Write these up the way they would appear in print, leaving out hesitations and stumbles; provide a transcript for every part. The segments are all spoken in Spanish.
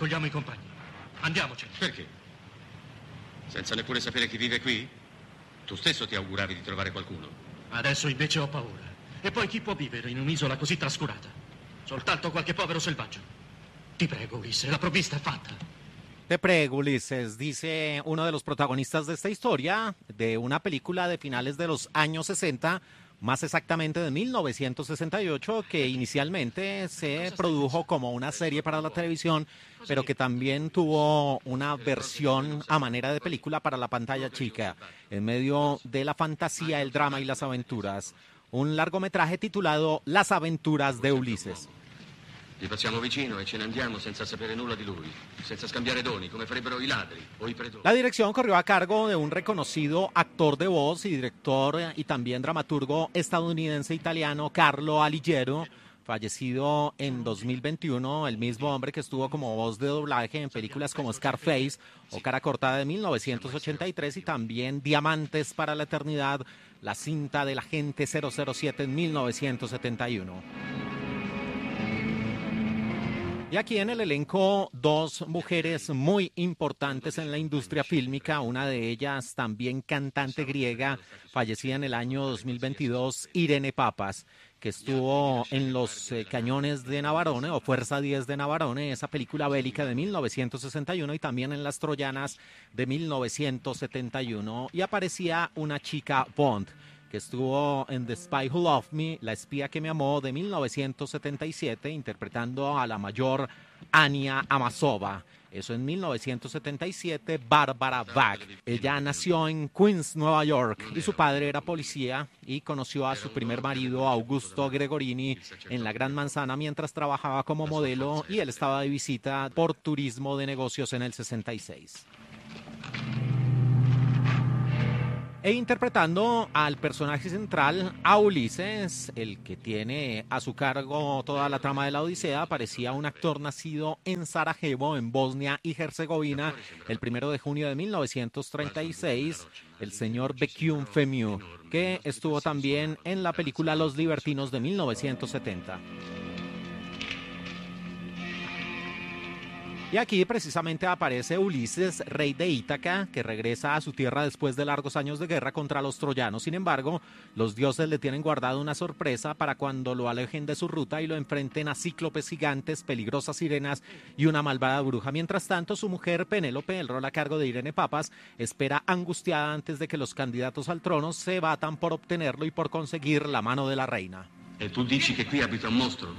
accogliamo i compagni. Andiamocene. Perché? Senza neppure sapere chi vive qui? Tu stesso ti auguravi di trovare qualcuno. Adesso invece ho paura. E poi chi può vivere in un'isola così trascurata? Soltanto qualche povero selvaggio. Ti prego, Ulisse, la provvista è fatta. Te prego, Ulises, dice uno de los protagonistas de esta historia, de una película de finales de los años 60, más exactamente de 1968, que inicialmente se produjo como una serie para la televisión, pero que también tuvo una versión a manera de película para la pantalla chica, en medio de la fantasía, el drama y las aventuras. Un largometraje titulado Las aventuras de Ulises. Gli passiamo vicino e ce ne andiamo senza sapere nulla di lui, senza scambiare doni, come farebbero i ladri o i pretori. La dirección corrió a cargo de un reconocido actor de voz y director y también dramaturgo estadounidense-italiano Carlo Alighiero, fallecido en 2021, el mismo hombre que estuvo como voz de doblaje en películas como Scarface o Cara Cortada de 1983 y también Diamantes para la Eternidad, la cinta del agente 007 en 1971. Y aquí en el elenco dos mujeres muy importantes en la industria fílmica, una de ellas también cantante griega, fallecida en el año 2022, Irene Papas, que estuvo en Los Cañones de Navarone o Fuerza 10 de Navarone, esa película bélica de 1961, y también en Las Troyanas de 1971. Y aparecía una chica Bond, que estuvo en The Spy Who Loved Me, La espía que me amó, de 1977, interpretando a la mayor Ania Amasova. Eso en 1977, Bárbara Bach. Ella nació en Queens, Nueva York, y su padre era policía y conoció a su primer marido, Augusto Gregorini, en la Gran Manzana mientras trabajaba como modelo y él estaba de visita por turismo de negocios en el 66. E interpretando al personaje central, a Ulises, el que tiene a su cargo toda la trama de la Odisea, aparecía un actor nacido en Sarajevo, en Bosnia y Herzegovina, el 1 de junio de 1936, el señor Bekium Femiu, que estuvo también en la película Los Libertinos de 1970. Y aquí precisamente aparece Ulises, rey de Ítaca, que regresa a su tierra después de largos años de guerra contra los troyanos. Sin embargo, los dioses le tienen guardado una sorpresa para cuando lo alejen de su ruta y lo enfrenten a cíclopes gigantes, peligrosas sirenas y una malvada bruja. Mientras tanto, su mujer Penélope, el rol a cargo de Irene Papas, espera angustiada antes de que los candidatos al trono se batan por obtenerlo y por conseguir la mano de la reina. E tu dici che qui abita un mostro?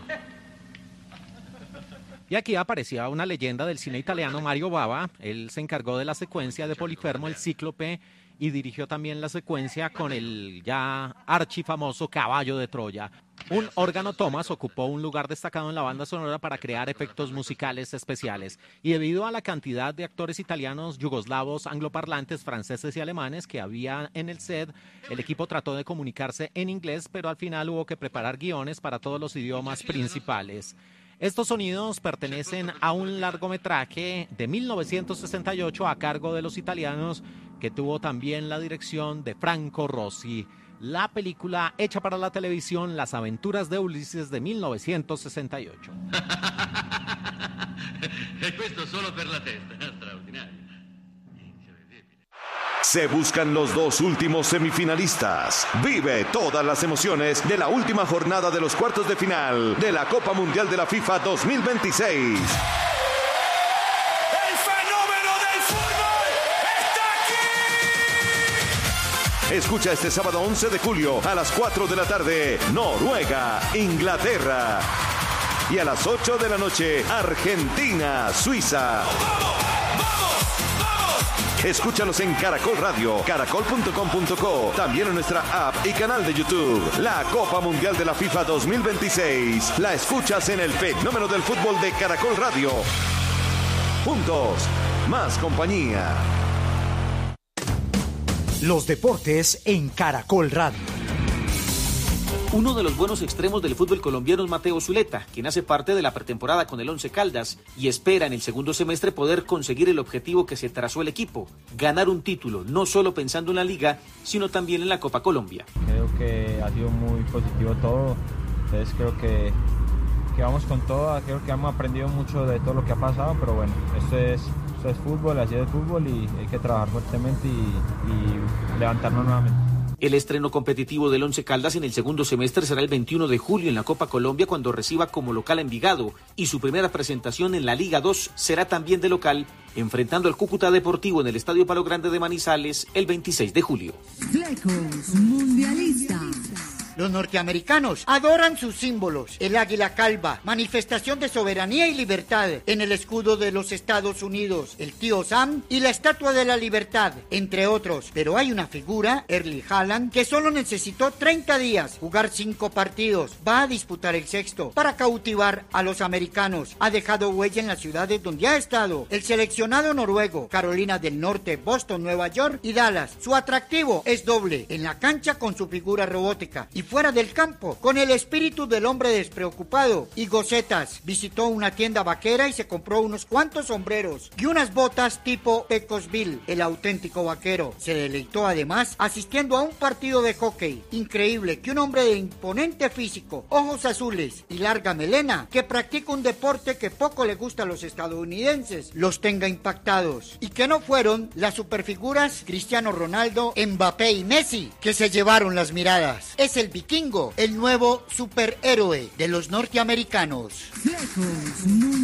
Y aquí aparecía una leyenda del cine italiano, Mario Bava. Él se encargó de la secuencia de Polifermo, el cíclope, y dirigió también la secuencia con el ya archifamoso Caballo de Troya. Un órgano Thomas ocupó un lugar destacado en la banda sonora para crear efectos musicales especiales. Y debido a la cantidad de actores italianos, yugoslavos, angloparlantes, franceses y alemanes que había en el set, el equipo trató de comunicarse en inglés, pero al final hubo que preparar guiones para todos los idiomas principales. Estos sonidos pertenecen a un largometraje de 1968 a cargo de los italianos, que tuvo también la dirección de Franco Rossi. La película hecha para la televisión Las aventuras de Ulises de 1968. E questo solo per la testa, straordinario. Se buscan los dos últimos semifinalistas. Vive todas las emociones de la última jornada de los cuartos de final de la Copa Mundial de la FIFA 2026. Escucha este sábado 11 de julio a las 4 de la tarde, Noruega, Inglaterra. Y a las 8 de la noche, Argentina, Suiza. Escúchanos en Caracol Radio, caracol.com.co, también en nuestra app y canal de YouTube. La Copa Mundial de la FIFA 2026. La escuchas en el fenómeno del fútbol de Caracol Radio. Juntos, más compañía. Los deportes en Caracol Radio. Uno de los buenos extremos del fútbol colombiano es Mateo Zuleta, quien hace parte de la pretemporada con el Once Caldas y espera en el segundo semestre poder conseguir el objetivo que se trazó el equipo, ganar un título, no solo pensando en la Liga, sino también en la Copa Colombia. Creo que ha sido muy positivo todo, entonces creo que vamos con todo. Creo que hemos aprendido mucho de todo lo que ha pasado, pero bueno, esto es fútbol, así es fútbol y hay que trabajar fuertemente y levantarnos nuevamente. El estreno competitivo del Once Caldas en el segundo semestre será el 21 de julio en la Copa Colombia, cuando reciba como local a Envigado, y su primera presentación en la Liga 2 será también de local, enfrentando al Cúcuta Deportivo en el Estadio Palo Grande de Manizales el 26 de julio. Flecos Mundialistas. Los norteamericanos adoran sus símbolos, el águila calva, manifestación de soberanía y libertad en el escudo de los Estados Unidos, el tío Sam y la Estatua de la Libertad, entre otros. Pero hay una figura, Erling Haaland, que solo necesitó 30 días, jugar 5 partidos, va a disputar el 6º para cautivar a los americanos. Ha dejado huella en las ciudades donde ha estado. El seleccionado noruego, Carolina del Norte, Boston, Nueva York y Dallas. Su atractivo es doble, en la cancha con su figura robótica y fuera del campo, con el espíritu del hombre despreocupado y gocetas. Visitó una tienda vaquera y se compró unos cuantos sombreros y unas botas tipo Pecosville, el auténtico vaquero. Se deleitó además asistiendo a un partido de hockey. Increíble que un hombre de imponente físico, ojos azules y larga melena, que practica un deporte que poco le gusta a los estadounidenses, los tenga impactados. Y que no fueron las superfiguras Cristiano Ronaldo, Mbappé y Messi que se llevaron las miradas. Es el vikingo, el nuevo superhéroe de los norteamericanos. Flecos